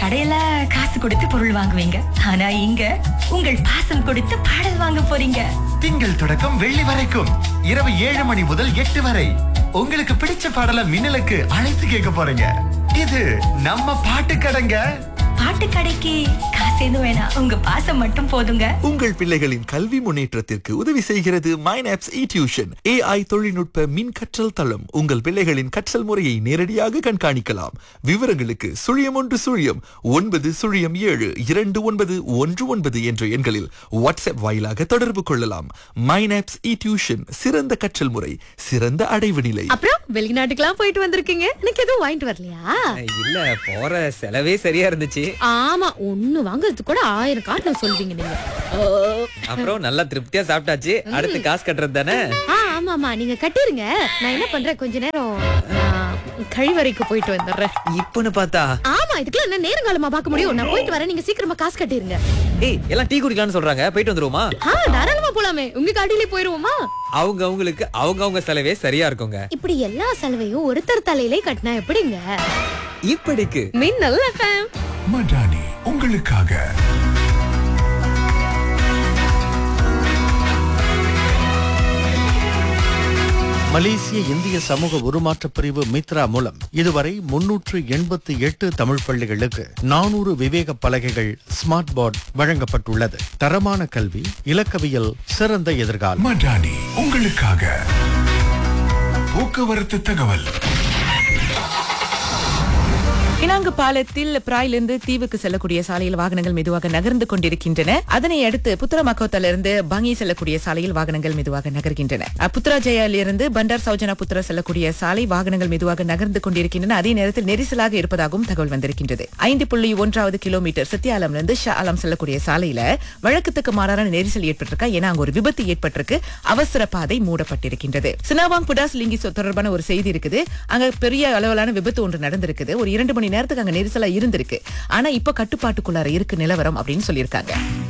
கடையில காசு கொடுத்து பொருள் வாங்குவீங்க, ஆனா இங்க உங்கள் பாசம் கொடுத்து பாடல் வாங்க போறீங்க. திங்கள் தொடக்கம் வெள்ளி வரைக்கும் இரவு 7 மணி முதல் 8 வரை உங்களுக்கு பிடிச்ச பாடலை மின்னலுக்கு அழைத்து கேட்க போறீங்க. இது நம்ம பாட்டு கடைங்க. பாட்டு கடைக்கு காசு எதுவும் வேணாம், உங்க பாசம் மட்டும் போதுங்க. உங்கள் பிள்ளைகளின் கல்வி முன்னேற்றத்திற்கு உதவி செய்கிறது மைனாப்ஸ் டியூஷன். AI தொழில்நுட்ப மின் கற்றல் தளம். உங்கள் பிள்ளைகளின் கற்றல் முறையை நேரடியாக கண்காணிக்கலாம். விவரங்களுக்கு 0109072919 என்ற எண்களில் வாட்ஸ்அப் வாயிலாக தொடர்பு கொள்ளலாம். மைனாப்ஸ் டியூஷன், சிறந்த கற்றல் முறை, சிறந்த அடைவு நிலை. அப்புறம் வெளிநாட்டுக்கெல்லாம் போயிட்டு வந்திருக்கீங்க, எனக்கு எதுவும் வாங்கிட்டு வரலையா? இல்ல, போற செலவே சரியா இருந்துச்சு. ஆமா, ஒண்ணு வாங்குறதுக்கு கூட 1000 காரணம் சொல்வீங்க நீங்க. அப்புறம் நல்லா திருப்தியா சாப்பிட்டாச்சு. அடுத்து காசு கட்டுறது தானே? ஆமாமா, நீங்க கட்டிருங்க. நான் என்ன பண்றேன், கொஞ்ச நேரம் கழிவறைக்கு போயிட்டு வந்துடுறேன். இப்பன்னு பார்த்தா ஆமா, இதுக்கெல்லாம் என்ன நேரங்காலமா பார்க்க முடியும்? நான் போயிட்டு வரேன், நீங்க சீக்கிரமா காசு கட்டிருங்க. ஏய், எல்லாம் டீ குடிக்கலாம்னு சொல்றாங்க, போயிட்டு வந்துருவோமா? தாராளமா போலாமே, உங்க காட்டிலே போயிருவோமா? அவங்களுக்கு அவங்க செலவே சரியா இருக்குங்க. இப்படி எல்லா செலவையும் ஒருத்தர் தலையிலே கட்டினா எப்படிங்க? இப்படிக்கு மின்னல் FM. மடானி உங்களுக்காக. மலேசிய இந்திய சமூக உருமாற்ற பிரிவு மித்ரா மூலம் இதுவரை 388 தமிழ் பள்ளிகளுக்கு 400 விவேக பலகைகள் ஸ்மார்ட் போர்டு வழங்கப்பட்டுள்ளது. தரமான கல்வி, இலக்கவியல், சிறந்த எதிர்காலம். மடானி உங்களுக்காக. போக்குவரத்து தகவல். பினாங்கு பாலத்தில் பிராயிலிருந்து தீவுக்கு செல்லக்கூடிய சாலையில் வாகனங்கள் மெதுவாக நகர்ந்து கொண்டிருக்கின்றன. அதனை அடுத்து புத்திரமக்கோத்திலிருந்து பங்கி செல்லக்கூடிய சாலையில் வாகனங்கள் மெதுவாக நகர்கின்றன. புத்ராஜயாலிருந்து பண்டார் சௌஜனா புத்திரா செல்லக்கூடிய சாலை வாகனங்கள் மெதுவாக நகர்ந்து கொண்டிருக்கின்றன. அதே நேரத்தில் நெரிசலாக இருப்பதாகவும் தகவல் வந்திருக்கின்றது. 5.1 கிலோமீட்டர் சத்தியாலமிலிருந்து ஷா ஆலம் செல்லக்கூடிய சாலையில வழக்கத்துக்கு மாறான நெரிசல் ஏற்பட்டிருக்கா, ஏன்னா அங்க ஒரு விபத்து ஏற்பட்டிருக்கு. அவசர பாதை மூடப்பட்டிருக்கின்றது. சினாவாங் புடாஸ் லிங்கி தொடர்பான ஒரு செய்தி இருக்குது. அங்க பெரிய அளவிலான விபத்து ஒன்று நடந்திருக்குது. ஒரு 2 மணி நேரத்துக்கு அங்க நெரிசலா இருந்திருக்கு. ஆனா இப்ப கட்டுப்பாட்டுக்குள்ளார இருக்கு நிலவரம் அப்படின்னு சொல்லியிருக்காங்க.